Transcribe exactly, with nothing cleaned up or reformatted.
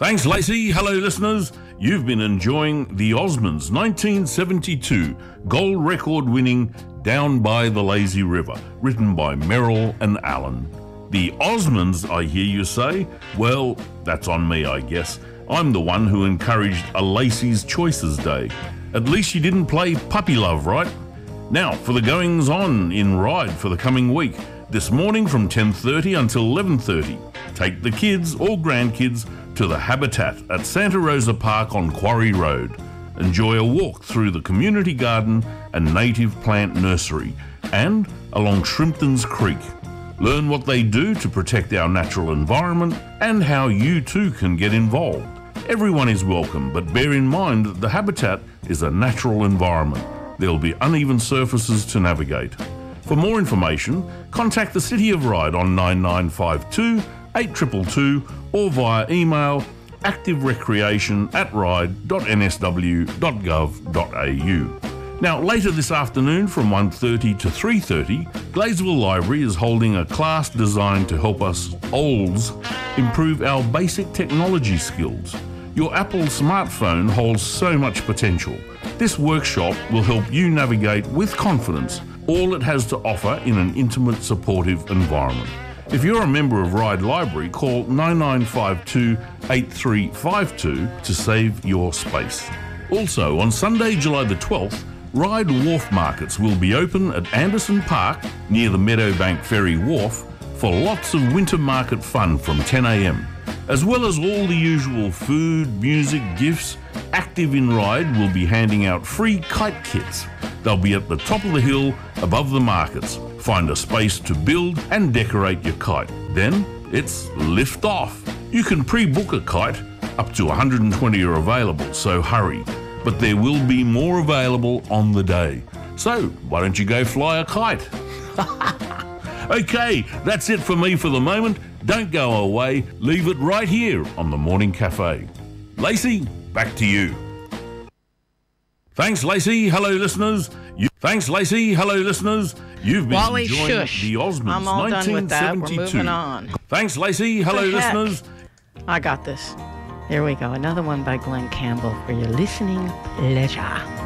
Thanks, Lacey. Hello, listeners. You've been enjoying the Osmonds nineteen seventy-two gold record winning Down by the Lazy River, written by Merrill and Allen. The Osmonds, I hear you say? Well, that's on me, I guess. I'm the one who encouraged a Lacey's Choices Day. At least you didn't play Puppy Love, right? Now, for the goings-on in Ryde for the coming week. This morning from ten thirty until eleven thirty. Take the kids or grandkids to the Habitat at Santa Rosa Park on Quarry Road. Enjoy a walk through the community garden and native plant nursery and along Shrimpton's Creek. Learn what they do to protect our natural environment and how you too can get involved. Everyone is welcome, but bear in mind that the Habitat is a natural environment. There will be uneven surfaces to navigate. For more information, contact the City of Ryde on nine nine five two, eight two two two or via email activerecreation at ryde dot n s w dot gov dot a u. Now, later this afternoon from one thirty to three thirty, Gladesville Library is holding a class designed to help us olds improve our basic technology skills. Your Apple smartphone holds so much potential. This workshop will help you navigate with confidence all it has to offer in an intimate, supportive environment. If you're a member of Ryde Library, call nine nine five two, eight three five two to save your space. Also, on Sunday, July the twelfth, Ryde Wharf Markets will be open at Anderson Park near the Meadowbank Ferry Wharf for lots of winter market fun from ten a m. As well as all the usual food, music, gifts, Active in Ryde will be handing out free kite kits. They'll be at the top of the hill above the markets. Find a space to build and decorate your kite. Then it's lift off. You can pre-book a kite. Up to one hundred twenty are available, so hurry. But there will be more available on the day. So why don't you go fly a kite? Okay, that's it for me for the moment. Don't go away. Leave it right here on the Morning Cafe. Lacey, back to you. Thanks, Lacey. Hello, listeners. You, thanks, Lacey. Hello, listeners. You've been Wally, enjoying shush. the Osmonds I'm all done with that. We're moving on. Thanks, Lacey. Hello, The heck? listeners. I got this. Here we go. Another one by Glenn Campbell for your listening pleasure.